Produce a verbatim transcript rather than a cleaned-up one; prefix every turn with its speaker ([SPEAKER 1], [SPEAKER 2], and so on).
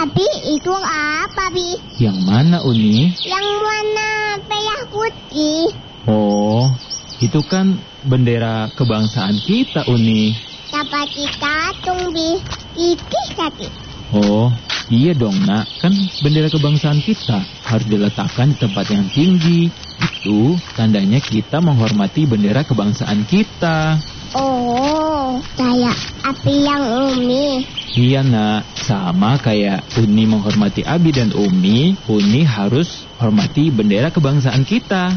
[SPEAKER 1] Abi, itu apa, Bi?
[SPEAKER 2] Yang mana, Uni?
[SPEAKER 1] Yang warna merah putih.
[SPEAKER 2] Oh, itu kan bendera kebangsaan kita, Uni.
[SPEAKER 1] Seperti tatung, Bi. Tipis tadi.
[SPEAKER 2] Oh, iya dong, Nak. Kan bendera kebangsaan kita harus diletakkan di tempat yang tinggi. Itu tandanya kita menghormati bendera kebangsaan kita.
[SPEAKER 1] Oh, kayak Abi yang Umi.
[SPEAKER 2] Iya, Nak. Sama kayak Uni menghormati Abi dan Umi, Uni harus hormati bendera kebangsaan kita.